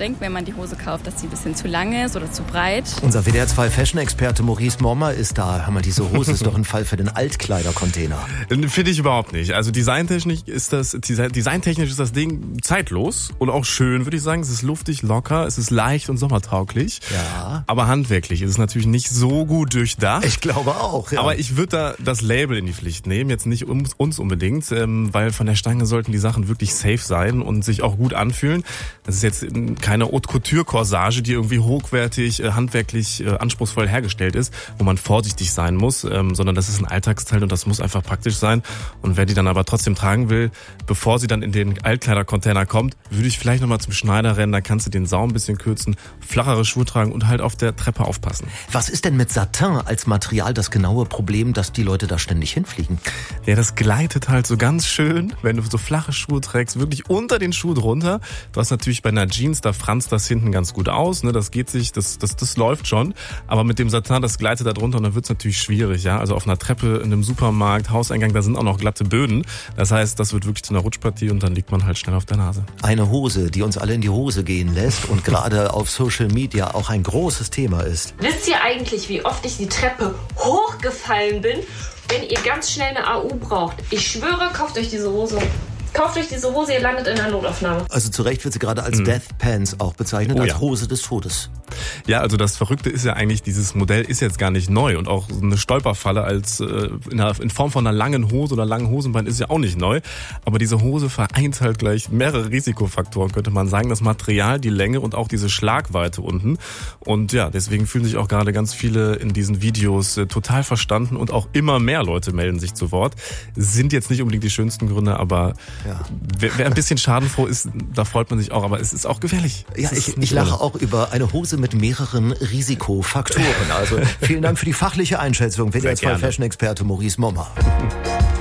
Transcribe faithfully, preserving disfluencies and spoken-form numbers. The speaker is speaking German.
denkt, wenn man die Hose kauft, dass sie ein bisschen zu lang ist oder zu breit. Unser W D R zwei Fashion-Experte Maurice Mommer ist da. Hör mal, diese Hose ist doch ein Fall für den Altkleidercontainer. Finde ich überhaupt nicht. Also designtechnisch ist das, designtechnisch ist das Ding zeitlos und auch schön, würde ich sagen. Es ist luftig, locker, es ist leicht und sommertauglich. Ja. Aber handwerklich ist es natürlich nicht so gut durchdacht. Ich glaube auch, ja. Aber ich würde da das Label in die Pflicht nehmen, jetzt nicht uns unbedingt, weil von der Stange sollten die Sachen wirklich safe sein und sich auch gut anfühlen. Das ist jetzt keine Haute-Couture-Corsage, die irgendwie hochwertig, handwerklich anspruchsvoll hergestellt ist, wo man vorsichtig sein muss, sondern das ist ein Alltagsteil und das muss einfach praktisch sein. Und wer die dann aber trotzdem tragen will, bevor sie dann in den Altkleidercontainer kommt, würde ich vielleicht nochmal zum Schneider rennen, da kannst du den Saum ein bisschen kürzen, flachere Schuhe tragen und halt auf der Treppe aufpassen. Was ist denn mit Satin als Material das genaue Problem, dass die Leute da ständig hinfliegen? Ja, das gleitet halt so ganz schön, wenn du so flache Schuhe trägst, wirklich unter den Schuh drunter. Du hast natürlich bei einer Jeans, da franzt das hinten ganz gut aus, ne? Das geht sich, das, das, das läuft schon. Aber mit dem Satin, das gleitet da drunter und dann wird's natürlich schwierig, ja. Also auf einer Treppe, in einem Supermarkt, Hauseingang, da sind auch noch glatte Böden. Das heißt, das wird wirklich zu einer Rutschpartie und dann liegt man halt schnell auf der Nase. Eine Hose, die uns alle in die Hose gehen lässt und gerade auf Social Media auch ein großes Thema ist. Wisst ihr eigentlich, wie oft ich die Treppe hochgefallen bin? Wenn ihr ganz schnell eine A U braucht, ich schwöre, kauft euch diese Hose. Kauft euch diese Hose, ihr landet in der Notaufnahme. Also zu Recht wird sie gerade als mhm. Death Pants auch bezeichnet, oh, als ja. Hose des Todes. Ja, also das Verrückte ist ja eigentlich, dieses Modell ist jetzt gar nicht neu und auch eine Stolperfalle als äh, in, einer, in Form von einer langen Hose oder langen Hosenbein ist ja auch nicht neu. Aber diese Hose vereint halt gleich mehrere Risikofaktoren, könnte man sagen. Das Material, die Länge und auch diese Schlagweite unten. Und ja, deswegen fühlen sich auch gerade ganz viele in diesen Videos äh, total verstanden und auch immer mehr Leute melden sich zu Wort. Sind jetzt nicht unbedingt die schönsten Gründe, aber ja. wer, wer ein bisschen schadenfroh ist, da freut man sich auch. Aber es ist auch gefährlich. Ja, ich, ich lache auch über eine Hose mit mehreren Risikofaktoren. Also vielen Dank für die fachliche Einschätzung. W D R zwei Fashion-Experte Maurice Mommer.